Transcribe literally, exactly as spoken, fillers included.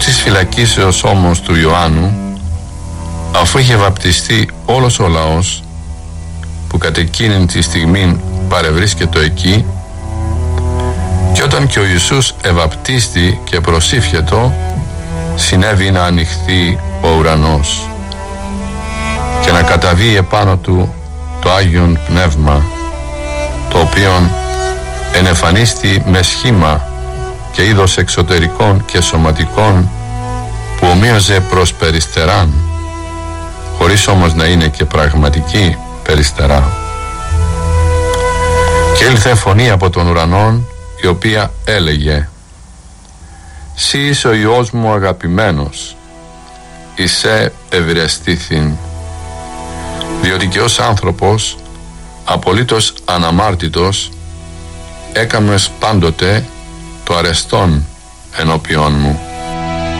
της φυλακίσεως όμως του Ιωάννου, αφού είχε βαπτιστεί όλος ο λαός που κατ' εκείνη τη στιγμή παρευρίσκεται εκεί, και όταν και ο Ιησούς ευαπτίστη και προσήφιετο, συνέβη να ανοιχθεί ο ουρανός και να καταβεί επάνω του το Άγιον Πνεύμα, το οποίον ενεφανίστη με σχήμα και είδος εξωτερικών και σωματικών που ομοίωζε προς περιστεράν, χωρίς όμως να είναι και πραγματική περιστερά. Και ήλθε φωνή από τον ουρανόν, η οποία έλεγε: «Συ είσαι ο Υιός μου αγαπημένος, εισέ ευρεστήθην». Διότι και ως άνθρωπος απολύτως αναμάρτητος έκαμες πάντοτε το αρεστόν ενώπιόν μου.